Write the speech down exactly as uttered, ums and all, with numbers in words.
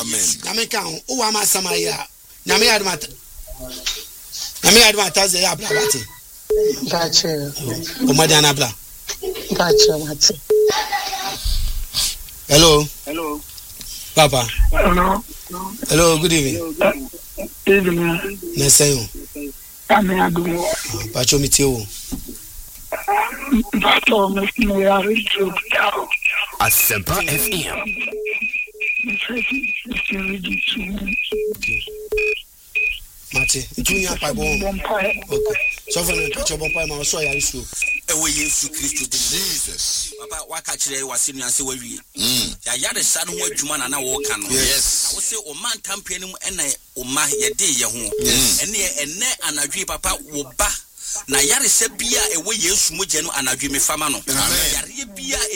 Amen. Nyame ka ho o wa ma samaya. Nyame ya admata. Nyame ya admata ze ya bla bati. Gotcha. O ma dia na bla. Gotcha, Mati. Hello. Hello. Papa. Hello. Hello, good evening. Evening. Nesayo. Ame agumo. Pacho miti o. Pacho miti no ya ritro. Asempa F M. Mati, itunya pa bon. Okay. So for me, pacho bon pa ma so ya isu. Ewe Yesu Kristo de Jesus. Papa waka kire wase nuanse wawie. Mm. Ya yare sa no ho adwuma na na wo ka no. Yes. Wo se o man tampe nim ena o ma ye de ye ho. Ene ene anadwe papa wo ba na yare se bia ewe Yesu mogye no anadwe me fama no. Yare bia